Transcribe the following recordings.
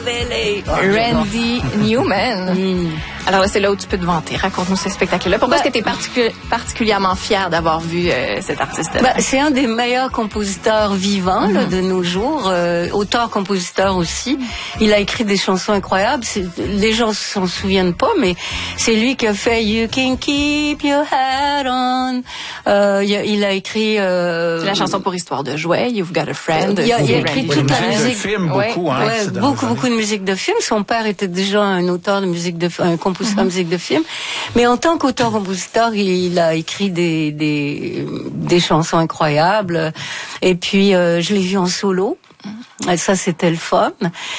Randy Newman. Alors là, c'est là où tu peux te vanter. Raconte-nous ce spectacle-là. Pourquoi est-ce que tu es particulièrement fière d'avoir vu cet artiste-là? C'est un des meilleurs compositeurs vivants là, de nos jours. Auteur-compositeur aussi. Il a écrit des chansons incroyables. Les gens s'en souviennent pas, mais c'est lui qui a fait You Can Keep Your Hat On. Il a écrit... C'est la chanson pour Histoire de jouet, You've Got a Friend. Il a écrit toute la musique. De film, beaucoup, hein, beaucoup de musique de film. Son père était déjà un auteur de musique de un compositeur de musique de film. Mais en tant qu'auteur-compositeur, il a écrit des chansons incroyables. Et puis, je l'ai vu en solo. Et ça, c'était le fun.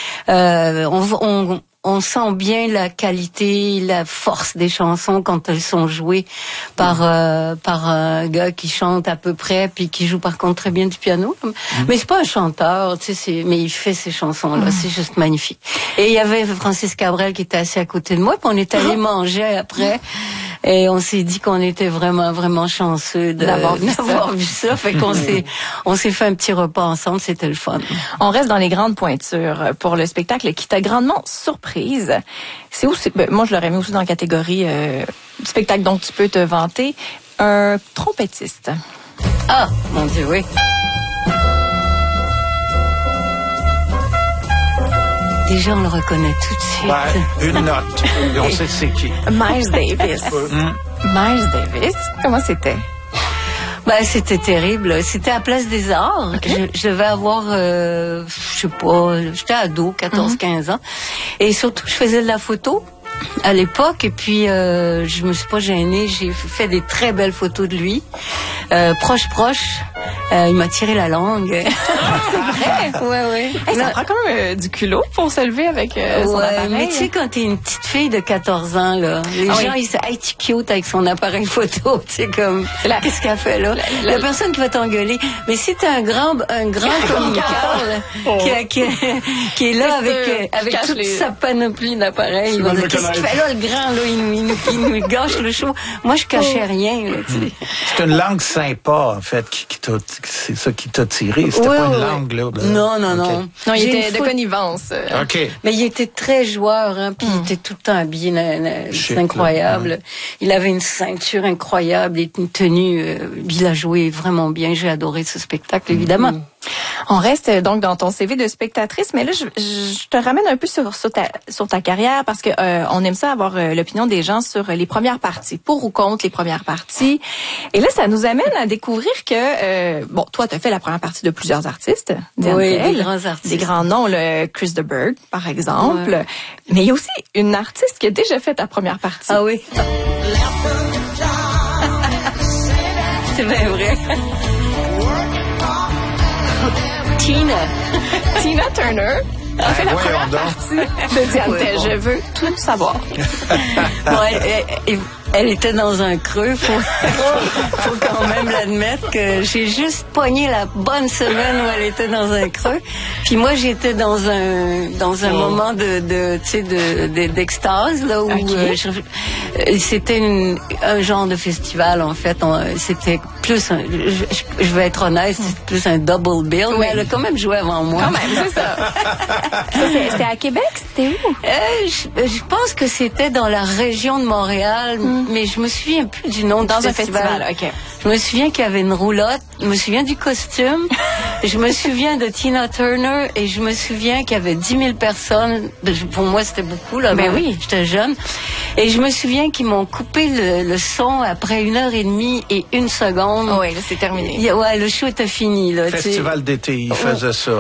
On sent bien la qualité, la force des chansons quand elles sont jouées par un gars qui chante à peu près puis qui joue par contre très bien du piano. Mais c'est pas un chanteur, tu sais, mais il fait ces chansons-là, c'est juste magnifique. Et il y avait Francis Cabrel qui était assis à côté de moi, puis on est allé manger après. Et on s'est dit qu'on était vraiment chanceux d'avoir vu ça. Fait qu'on s'est fait un petit repas ensemble, c'était le fun. On reste dans les grandes pointures pour le spectacle qui t'a grandement surprise. C'est où moi je l'aurais mis aussi dans la catégorie spectacle dont tu peux te vanter, un trompettiste. Ah, mon Dieu, oui. Déjà, on le reconnaît tout de suite. Ouais, une note. Et on sait c'est qui. Miles Davis. Miles Davis, comment c'était? C'était terrible. C'était à Place des Arts. Je devais avoir, je sais pas, j'étais ado, 14-15 ans. Et surtout, je faisais de la photo à l'époque. Et puis, je me suis pas gênée. J'ai fait des très belles photos de lui. Proche. Il m'a tiré la langue. C'est vrai? Ouais. Hey, ça prend quand même du culot pour se lever avec son appareil. Mais tu sais, quand t'es une petite fille de 14 ans, là, les gens, ils disent, hey, tu cute avec son appareil photo. Tu sais, comme, qu'est-ce qu'elle fait là? La personne qui va t'engueuler. Mais si t'es un grand communicateur, qui est là avec toute sa panoplie d'appareils, il va dire, qu'est-ce qu'il fait là, le grand, là, il nous gâche le show. Moi, je cachais rien, là, tu sais. C'est une langue sympa, en fait, c'est ça qui t'a tiré. C'était pas une langue, là. Non. Non, il était de connivence. OK. Mais il était très joueur, hein, puis il était tout le temps habillé, c'est incroyable. Là. Il avait une ceinture incroyable et une tenue. Il a joué vraiment bien. J'ai adoré ce spectacle, évidemment. On reste donc dans ton CV de spectatrice, mais là, je te ramène un peu sur ta carrière parce que on aime ça avoir l'opinion des gens sur les premières parties, pour ou contre les premières parties. Et là, ça nous amène à découvrir que, toi, tu as fait la première partie de plusieurs artistes. Oui, des grands artistes. Des grands noms, le Chris de Burgh, par exemple. Ouais. Mais il y a aussi une artiste qui a déjà fait ta première partie. Ah oui? C'est bien vrai. Tina Turner a fait la première partie de Diane. Je veux tout savoir. Elle était dans un creux, faut quand même l'admettre que j'ai juste pogné la bonne semaine où elle était dans un creux. Puis moi j'étais dans un moment d'extase là où c'était un genre de festival en fait. C'était plus je vais être honnête, c'était plus un double bill, mais elle a quand même joué avant moi. Quand même, c'est ça. C'était à Québec, c'était où? Je pense que c'était dans la région de Montréal. Mais je me souviens plus du nom du festival. OK. Je me souviens qu'il y avait une roulotte. Je me souviens du costume. Je me souviens de Tina Turner et je me souviens qu'il y avait 10 000 personnes. Pour moi, c'était beaucoup, là. Ben oui. J'étais jeune. Et je me souviens qu'ils m'ont coupé le son après 1h30 et 1 seconde. Oui, là, c'est terminé. Ouais, le show était fini, là. Festival d'été, il faisait ça.